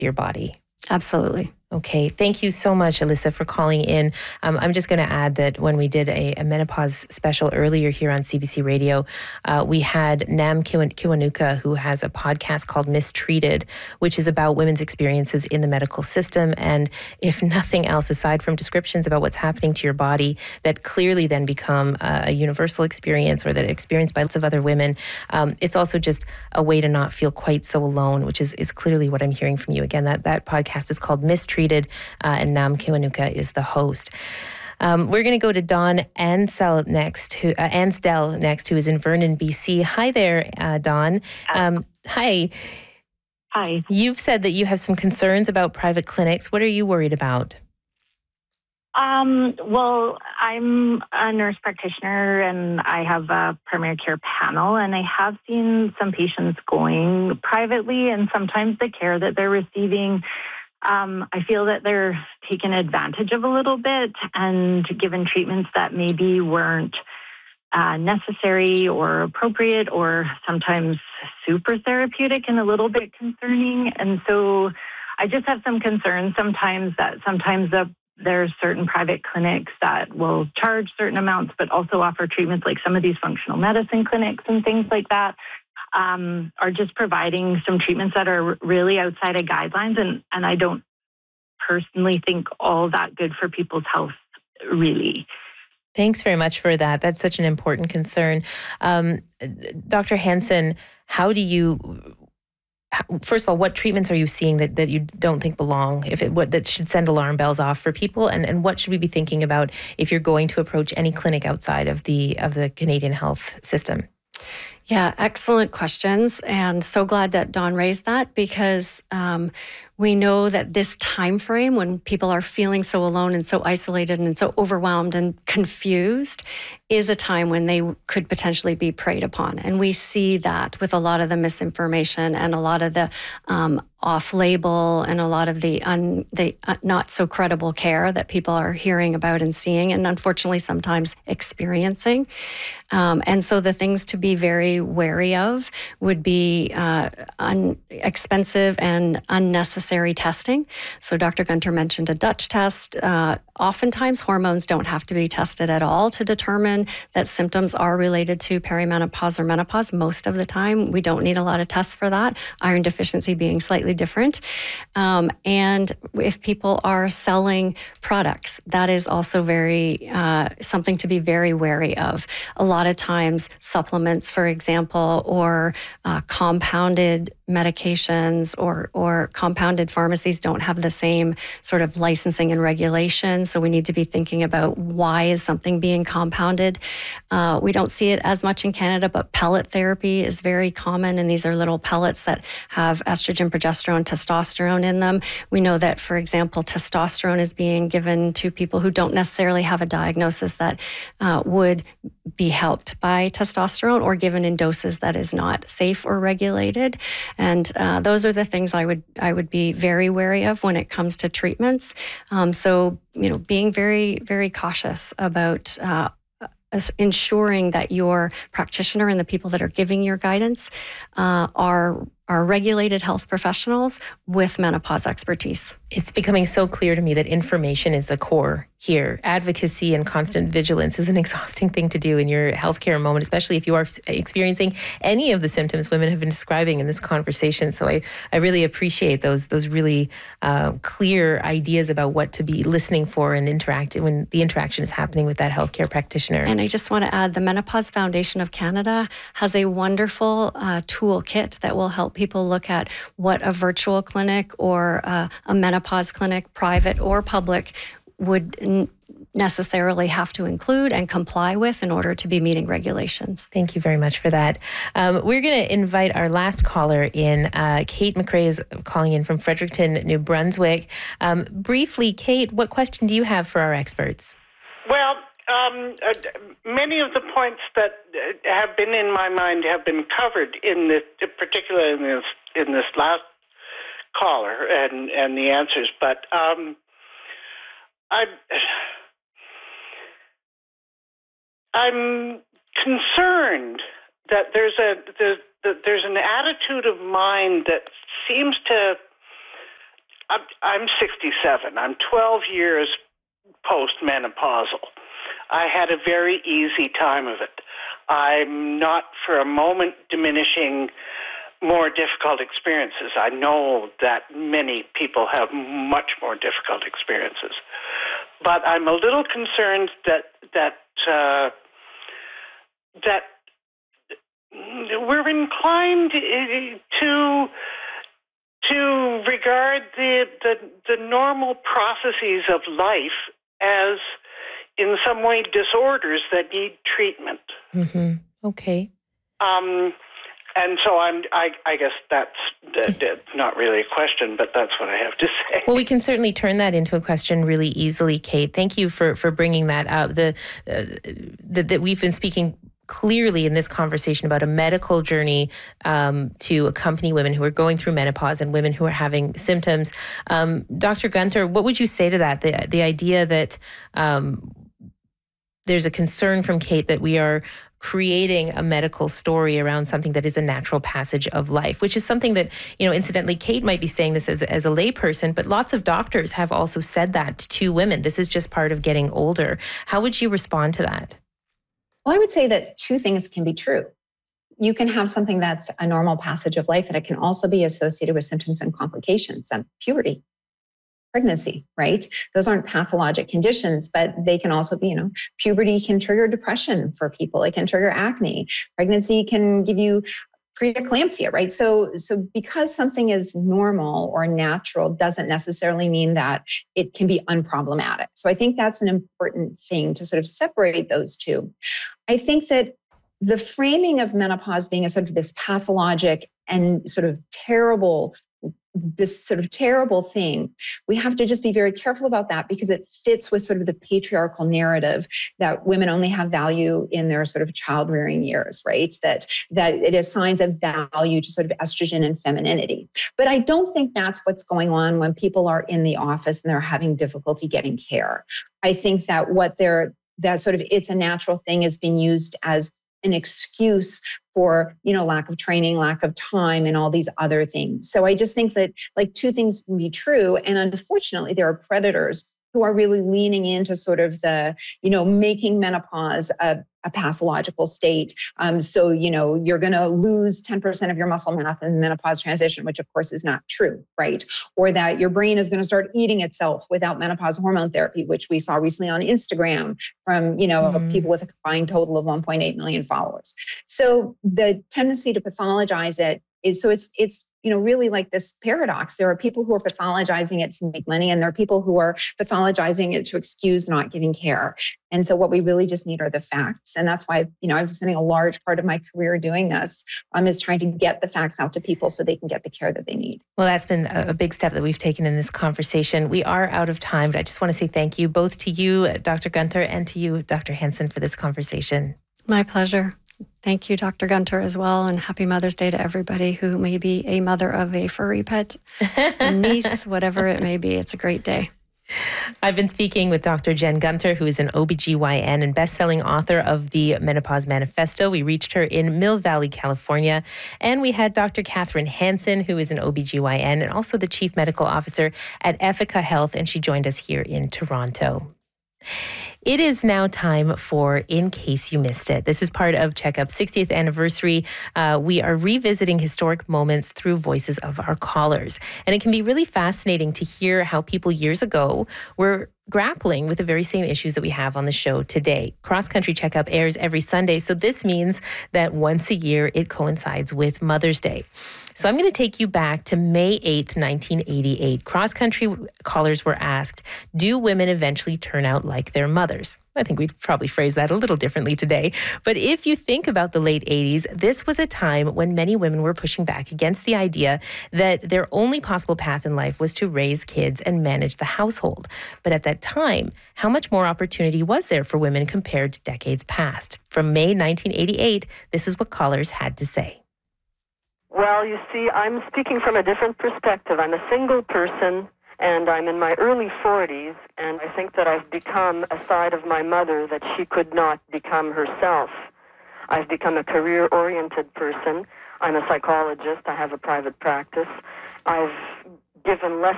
your body. Absolutely. Okay. Thank you so much, Alyssa, for calling in. I'm just going to add that when we did a menopause special earlier here on CBC Radio, we had Nam Kiwanuka, who has a podcast called Mistreated, which is about women's experiences in the medical system. And if nothing else, aside from descriptions about what's happening to your body that clearly then become a universal experience or that experienced by lots of other women, it's also just a way to not feel quite so alone, which is clearly what I'm hearing from you. Again, that podcast is called Mistreated. And Nam Kiwanuka is the host. We're going to go to Dawn Ansdell next, who is in Vernon, BC. Hi there, Dawn. Hi. Hi. You've said that you have some concerns about private clinics. What are you worried about? Well, I'm a nurse practitioner and I have a primary care panel, and I have seen some patients going privately, and sometimes the care that they're receiving, I feel that they're taken advantage of a little bit and given treatments that maybe weren't necessary or appropriate, or sometimes super therapeutic and a little bit concerning. And so I just have some concerns sometimes there's certain private clinics that will charge certain amounts, but also offer treatments like some of these functional medicine clinics and things like that. Are just providing some treatments that are really outside of guidelines, and I don't personally think all that good for people's health, really. Thanks very much for that. That's such an important concern. Dr. Hansen, first of all, what treatments are you seeing that you don't think belong, that should send alarm bells off for people, and what should we be thinking about if you're going to approach any clinic outside of the Canadian health system? Yeah, excellent questions. And so glad that Dawn raised that, because we know that this time frame when people are feeling so alone and so isolated and so overwhelmed and confused is a time when they could potentially be preyed upon. And we see that with a lot of the misinformation and a lot of the off-label and a lot of the not so credible care that people are hearing about and seeing, and unfortunately sometimes experiencing. And so the things to be very wary of would be expensive and unnecessary testing. So Dr. Gunter mentioned a Dutch test. Oftentimes hormones don't have to be tested at all to determine that symptoms are related to perimenopause or menopause. Most of the time, we don't need a lot of tests for that, iron deficiency being slightly different. And if people are selling products, that is also very something to be very wary of. A lot of times, supplements, for example, or compounded medications or compounded pharmacies don't have the same sort of licensing and regulations. So we need to be thinking about why is something being compounded. We don't see it as much in Canada, but pellet therapy is very common. And these are little pellets that have estrogen, progesterone, testosterone in them. We know that, for example, testosterone is being given to people who don't necessarily have a diagnosis that would be helped by testosterone, or given in doses that is not safe or regulated. And those are the things I would be very wary of when it comes to treatments. So, being very, very cautious about ensuring that your practitioner and the people that are giving your guidance are regulated health professionals with menopause expertise. It's becoming so clear to me that information is the core here. Advocacy and constant vigilance is an exhausting thing to do in your healthcare moment, especially if you are experiencing any of the symptoms women have been describing in this conversation. So I really appreciate those really clear ideas about what to be listening for and when the interaction is happening with that healthcare practitioner. And I just want to add, the Menopause Foundation of Canada has a wonderful toolkit that will help people look at what a virtual clinic or a menopause clinic, private or public, would necessarily have to include and comply with in order to be meeting regulations. Thank you very much for that. We're going to invite our last caller in. Kate McRae is calling in from Fredericton, New Brunswick. Briefly, Kate, what question do you have for our experts? Well, many of the points that have been in my mind have been covered particularly in this last caller and the answers. But I'm concerned that there's an attitude of mind that seems to I'm 67. I'm 12 years postmenopausal. I had a very easy time of it. I'm not for a moment diminishing more difficult experiences. I know that many people have much more difficult experiences. But I'm a little concerned that we're inclined to regard the normal processes of life as, in some way, disorders that need treatment. Mm-hmm. Okay. And so I guess that's not really a question, but that's what I have to say. Well, we can certainly turn that into a question really easily, Kate. Thank you for bringing that up. That we've been speaking clearly in this conversation about a medical journey to accompany women who are going through menopause and women who are having symptoms. Dr. Gunter, what would you say to that? The idea that there's a concern from Kate that we are creating a medical story around something that is a natural passage of life, which is something that, incidentally, Kate might be saying this as a layperson, but lots of doctors have also said that to women. This is just part of getting older. How would you respond to that? Well, I would say that two things can be true. You can have something that's a normal passage of life, and it can also be associated with symptoms and complications, puberty, pregnancy, right? Those aren't pathologic conditions, but they can also be, puberty can trigger depression for people. It can trigger acne. Pregnancy can give you preeclampsia, right? So because something is normal or natural doesn't necessarily mean that it can be unproblematic. So I think that's an important thing to sort of separate those two. I think that the framing of menopause being a sort of this pathologic and sort of terrible thing, we have to just be very careful about that because it fits with sort of the patriarchal narrative that women only have value in their sort of child-rearing years, right? That it assigns a value to sort of estrogen and femininity. But I don't think that's what's going on when people are in the office and they're having difficulty getting care. I think that it's a natural thing is being used as an excuse for, lack of training, lack of time, and all these other things. So I just think that two things can be true. And unfortunately, there are predators who are really leaning into sort of the, making menopause a pathological state. So, you're going to lose 10% of your muscle mass in menopause transition, which of course is not true, right? Or that your brain is going to start eating itself without menopause hormone therapy, which we saw recently on Instagram from, people with a combined total of 1.8 million followers. So the tendency to pathologize it is, so it's really like this paradox. There are people who are pathologizing it to make money, and there are people who are pathologizing it to excuse not giving care. And so what we really just need are the facts. And that's why, I've been spending a large part of my career doing this, is trying to get the facts out to people so they can get the care that they need. Well, that's been a big step that we've taken in this conversation. We are out of time, but I just want to say thank you both to you, Dr. Gunter, and to you, Dr. Hansen, for this conversation. My pleasure. Thank you, Dr. Gunter, as well. And happy Mother's Day to everybody who may be a mother of a furry pet, a niece, whatever it may be. It's a great day. I've been speaking with Dr. Jen Gunter, who is an OBGYN and best-selling author of the Menopause Manifesto. We reached her in Mill Valley, California. And we had Dr. Catherine Hansen, who is an OBGYN and also the Chief Medical Officer at Ethica Health, and she joined us here in Toronto. It is now time for In Case You Missed It. This is part of Checkup's 60th anniversary. We are revisiting historic moments through voices of our callers. And it can be really fascinating to hear how people years ago were grappling with the very same issues that we have on the show today. Cross Country Checkup airs every Sunday, so this means that once a year it coincides with Mother's Day. So I'm going to take you back to May 8th, 1988. Cross Country callers were asked, do women eventually turn out like their mothers? I think we'd probably phrase that a little differently today. But if you think about the late 80s, this was a time when many women were pushing back against the idea that their only possible path in life was to raise kids and manage the household. But at that time, how much more opportunity was there for women compared to decades past? From May 1988, this is what callers had to say. Well, you see, I'm speaking from a different perspective. I'm a single person, and I'm in my early 40s, and I think that I've become a side of my mother that she could not become herself. I've become a career-oriented person. I'm a psychologist. I have a private practice. I've given less